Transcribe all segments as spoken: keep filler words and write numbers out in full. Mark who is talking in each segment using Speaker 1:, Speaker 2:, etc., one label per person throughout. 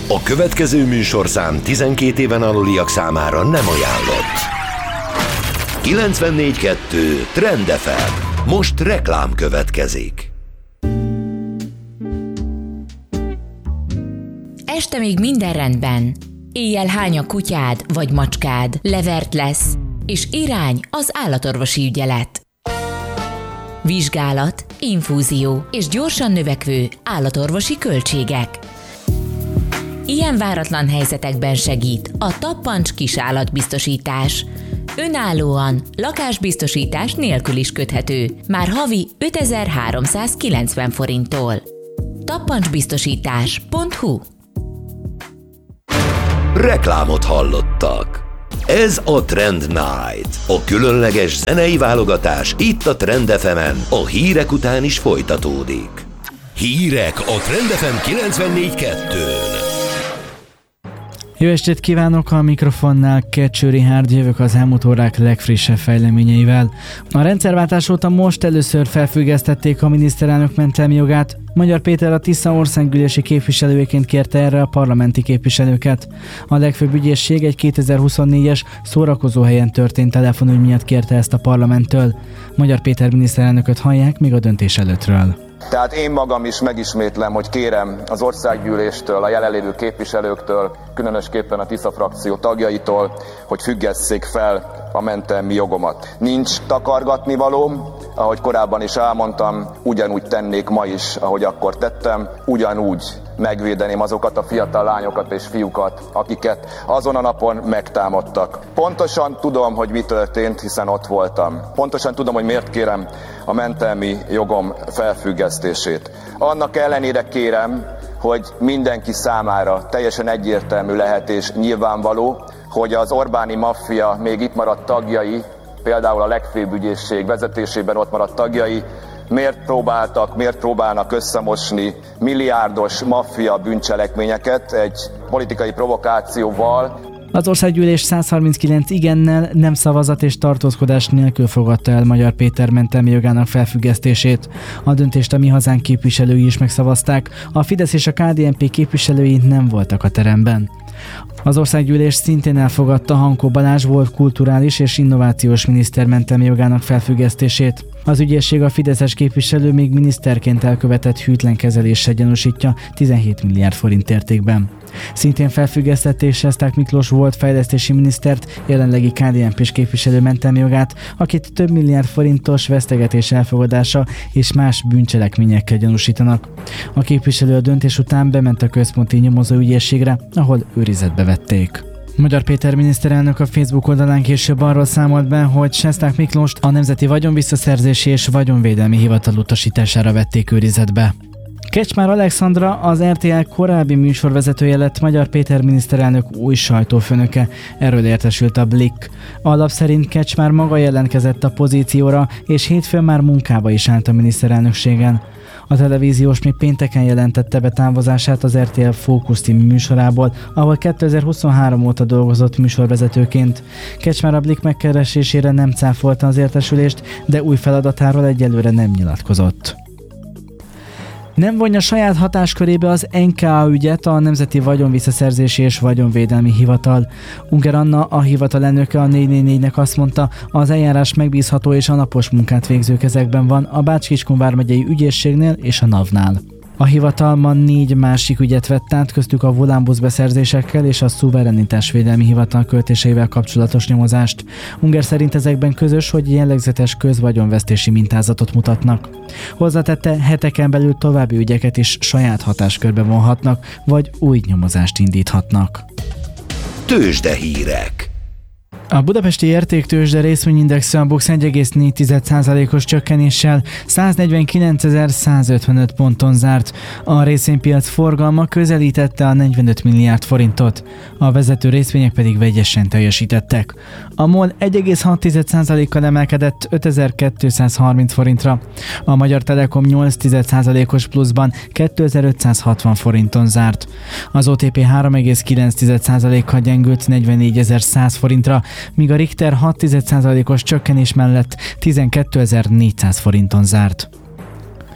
Speaker 1: A következő műsorszám tizenkét éven aluliak számára nem ajánlott. kilencvennégy kettő Trend ef em. Most reklám következik.
Speaker 2: Este még minden rendben. Éjjel hány a kutyád vagy macskád, levert lesz, és irány az állatorvosi ügyelet. Vizsgálat, infúzió és gyorsan növekvő állatorvosi költségek. Ilyen váratlan helyzetekben segít a Tappancs kisállatbiztosítás. Önállóan, lakásbiztosítás nélkül is köthető, már havi ötezer-háromszázkilencven forinttól. tappancsbiztosítás pont hu.
Speaker 1: Reklámot hallottak. Ez a Trend Night, a különleges zenei válogatás itt a Trend ef emen, a hírek után is folytatódik. Hírek a Trend ef em kilencvennégy kettőn.
Speaker 3: Jó estét kívánok, a mikrofonnál Kecső Richárd, jövök az elmúlt órák legfrissebb fejleményeivel. A rendszerváltás óta most először felfüggesztették a miniszterelnök mentelmi jogát. Magyar Péter a Tisza országgyűlési képviselőjeként kérte erre a parlamenti képviselőket. A legfőbb ügyészség egy kétezer-huszonnégyes szórakozóhelyen történt telefonügy miatt kérte ezt a parlamenttől. Magyar Péter miniszterelnököt hallják még a döntés előttről.
Speaker 4: Tehát én magam is megismétlem, hogy kérem az országgyűléstől, a jelenlévő képviselőktől, különösképpen a Tisza frakció tagjaitól, hogy függesszék fel a mentelmi jogomat. Nincs takargatnivalóm, ahogy korábban is elmondtam, ugyanúgy tennék ma is, ahogy akkor tettem, ugyanúgy megvédeném azokat a fiatal lányokat és fiúkat, akiket azon a napon megtámadtak. Pontosan tudom, hogy mi történt, hiszen ott voltam. Pontosan tudom, hogy miért kérem a mentelmi jogom felfüggesztését. Annak ellenére kérem, hogy mindenki számára teljesen egyértelmű lehet és nyilvánvaló, hogy az Orbáni maffia még itt maradt tagjai, például a legfőbb ügyészség vezetésében ott maradt tagjai, miért próbáltak, miért próbálnak összemosni milliárdos maffia bűncselekményeket egy politikai provokációval.
Speaker 3: Az országgyűlés százharminckilenc igennel, nem szavazat és tartózkodás nélkül fogadta el Magyar Péter mentelmi jogának felfüggesztését. A döntést a Mi Hazánk képviselői is megszavazták, a Fidesz és a ká dé en pé képviselői nem voltak a teremben. Az országgyűlés szintén elfogadta Hankó Balázs volt kulturális és innovációs miniszter mentelmi jogának felfüggesztését. Az ügyészség a fideszes képviselő még miniszterként elkövetett hűtlen kezeléssel gyanúsítja tizenhét milliárd forint értékben. Szintén felfüggesztették Sesták Miklós volt fejlesztési minisztert, jelenlegi ká dé en pés képviselő mentelmi jogát, akit több milliárd forintos vesztegetés elfogadása és más bűncselekményekkel gyanúsítanak. A képviselő a döntés után bement a központi nyomozóügyészségre, ahol őrizetbe vették. Magyar Péter miniszterelnök a Facebook oldalán később arról számolt be, hogy Sesták Miklóst a Nemzeti Vagyonvisszaszerzési és Vagyonvédelmi Hivatal utasítására vették őrizetbe. Kecsmár Alexandra, az er té el korábbi műsorvezetője lett Magyar Péter miniszterelnök új sajtófőnöke, erről értesült a Blick. A lap szerint Kecsmár maga jelentkezett a pozícióra, és hétfőn már munkába is állt a miniszterelnökségen. A televíziós még pénteken jelentette be távozását az er té el Fókusz című műsorából, ahol kétezer-huszonhárom óta dolgozott műsorvezetőként. Kecsmár a Blick megkeresésére nem cáfolta az értesülést, de új feladatáról egyelőre nem nyilatkozott. Nem vonja saját hatáskörébe az en ká á ügyet a Nemzeti Vagyonvisszaszerzési és Vagyonvédelmi Hivatal. Unger Anna, a hivatal elnöke a négy négy négynek azt mondta, az eljárás megbízható és alapos munkát végző kezekben van a Bács-Kiskun vármegyei ügyészségnél és a NAV-nál. A hivatal ma négy másik ügyet vett át, köztük a volánbusz beszerzésekkel és a szuverenitásvédelmi hivatal költéseivel kapcsolatos nyomozást. Unger szerint ezekben közös, hogy jellegzetes közvagyonvesztési mintázatot mutatnak. Hozzátette, heteken belül további ügyeket is saját hatáskörbe vonhatnak, vagy új nyomozást indíthatnak.
Speaker 1: Tőzsdehírek.
Speaker 3: A budapesti értéktőzsde részvényindexe a BUX egy egész négy százalékos csökkenéssel száznegyvenkilencezer-százötvenöt ponton zárt. A részvénypiac forgalma közelítette a negyvenöt milliárd forintot, a vezető részvények pedig vegyesen teljesítettek. A MOL egy egész hat százalékkal emelkedett ötezer-kétszázharminc forintra, a Magyar Telekom nyolc százalékos pluszban kétezer-ötszázhatvan forinton zárt. Az o té pé három egész kilenc százalékkal gyengült negyvennégyezer-száz forintra, míg a Richter hat százalékos csökkenés mellett tizenkétezer-négyszáz forinton zárt.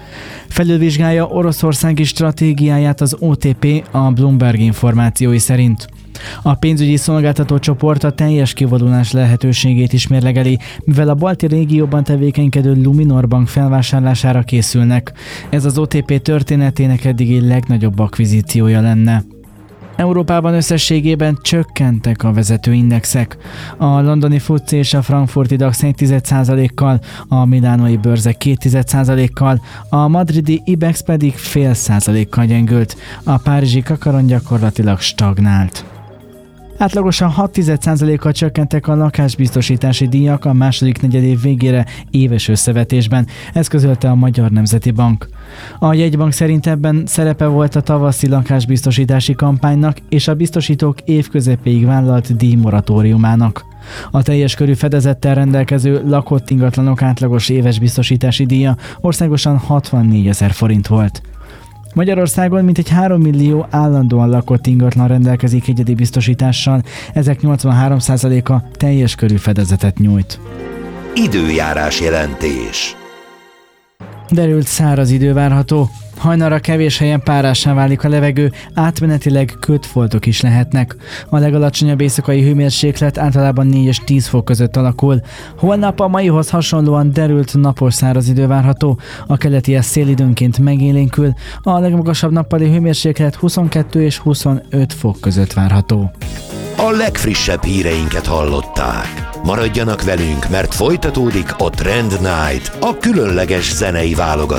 Speaker 3: Felülvizsgálja oroszországi stratégiáját az o té pé, a Bloomberg információi szerint. A pénzügyi szolgáltató csoport a teljes kivonulás lehetőségét is mérlegeli, mivel a balti régióban tevékenykedő Luminor Bank felvásárlására készülnek. Ez az o té pé történetének eddigi legnagyobb akvizíciója lenne. Európában összességében csökkentek a vezető indexek. A londoni FTSE és a frankfurti DAX egy egész egy százalékkal, a milánói bőrzek két egész egy százalékkal, a madridi IBEX pedig fél százalékkal gyengült, a párizsi kakaron gyakorlatilag stagnált. Átlagosan hat egész egy százalékkal csökkentek a lakásbiztosítási díjak a második negyedév végére éves összevetésben, ez közölte a Magyar Nemzeti Bank. A jegybank szerint ebben szerepe volt a tavaszi lakásbiztosítási kampánynak és a biztosítók évközepéig vállalt díjmoratóriumának. A teljes körű fedezettel rendelkező lakott ingatlanok átlagos éves biztosítási díja országosan hatvannégyezer forint volt. Magyarországon mintegy három millió állandóan lakott ingatlan rendelkezik egyedi biztosítással, ezek nyolcvanhárom százaléka teljes körű fedezetet nyújt.
Speaker 1: Időjárás jelentés.
Speaker 3: Derült száraz idő várható. Hajnalra kevés helyen párássá válik a levegő, átmenetileg kötfoltok is lehetnek. A legalacsonyabb éjszakai hőmérséklet általában négy és tíz fok között alakul. Holnap a maihoz hasonlóan derült napos száraz idő várható, a keleti szél időnként megélénkül, a legmagasabb nappali hőmérséklet huszonkettő és huszonöt fok között várható.
Speaker 1: A legfrissebb híreinket hallották. Maradjanak velünk, mert folytatódik a Trend Night, a különleges zenei válogatás.